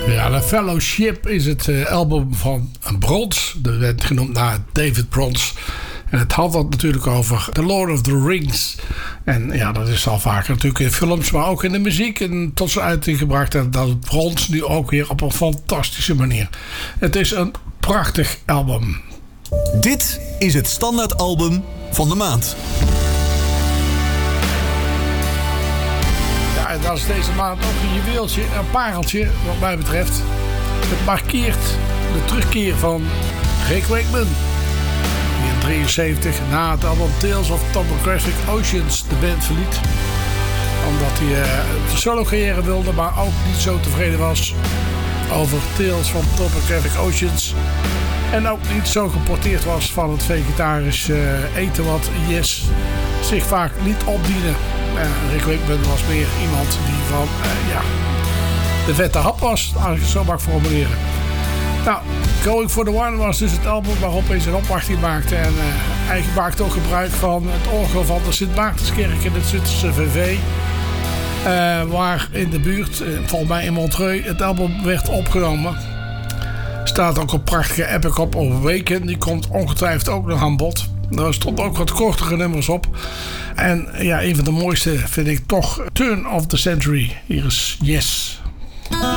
Ja, The Fellowship is het album van Brons. Dat werd genoemd naar David Brons. En het had het natuurlijk over The Lord of the Rings. En ja, dat is al vaker natuurlijk in films, maar ook in de muziek. En tot zijn uiting gebracht. En dat Brons nu ook weer op een fantastische manier. Het is een prachtig album. Dit is het standaardalbum van de maand. Ja, en dat is deze maand ook een juweeltje, een pareltje wat mij betreft. Het markeert de terugkeer van Rick Wakeman. Die in 1973 na het album Tales of Topographic Oceans de band verliet. Omdat hij de solo carrière wilde, maar ook niet zo tevreden was over Tales from Topographic Oceans. En ook niet zo geporteerd was van het vegetarisch eten wat Yes zich vaak liet opdienen. Rick Wakeman was meer iemand die van de vette hap was, als ik het zo mag formuleren. Nou, Going for the One was dus het album waarop hij zijn opwachting maakte. En hij maakte ook gebruik van het orgel van de Sint Maartenskerk in het Zwitserse VV. Waar in de buurt, volgens mij in Montreux, het album werd opgenomen. Er staat ook een prachtige epic op over Waken. Die komt ongetwijfeld ook nog aan bod. Er stond ook wat kortere nummers op. En ja, een van de mooiste vind ik toch Turn of the Century. Hier is Yes.